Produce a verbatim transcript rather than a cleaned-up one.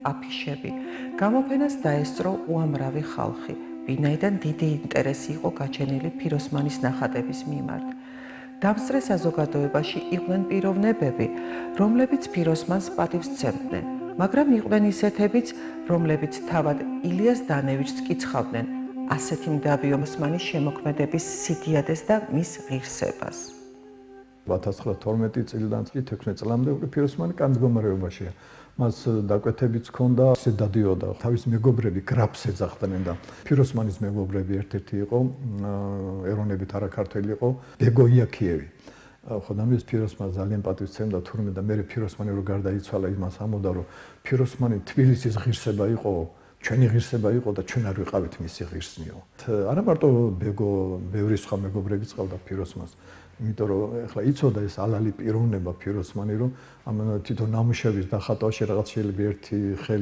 აფიშები. გამოფენას დაესწრო უამრავი ხალხი, ვინაიდან დიდი ინტერესი იყო გაჩენილი ფიროსმანის ნახატების მიმართ. დამსწრე საზოგადოებაში იყვნენ პიროვნებები, რომლებიც ფიროსმანს პატივს სცემდნენ, მაგრამ იყვნენ ისეთებიც, რომლებიც თავად ილიას დანევიჩს კიცხავდნენ ასეთი მდაბიო მსმანის შემოქმედების სიდიადეს და მის ღირსებას. ათას ცხრაასი თორმეტი წლიდან თექვსმეტ წლამდე უკვე ფიროსმანი კანდგომარეობაშია. მას დაკვეთებიც ჰქონდა, ისე დადიოდა, თავის მეგობრები გრაფს ეძახდნენ და ფიროსმანის მეგობრები ერთ-ერთი იყო, ეროვნებით არაქართველი იყო, ბეგო იაქიევი. ხო და მის ფიროსმანს ძალიან პატივს სცემდა თურმე და მე ფიროსმანი რო გარდაიცვალა, იმას ამბობდა, რომ ფიროსმანი თბილისის ღირსება იყო, ჩვენი ღირსება იყო და ჩვენ არ ვიყავით მისი ღირსნიო. არა მარტო ბეგო, ბევრი სხვა მეგობრებიც ყავდა ფიროსმანს. იმიტომ რომ ეხლა იცოდა ეს ალალი პიროვნება ფიროსმანი, რომ ამ თვითონ ნამუშევრის დახატვაში რაღაც შეიძლება ერთი ხელი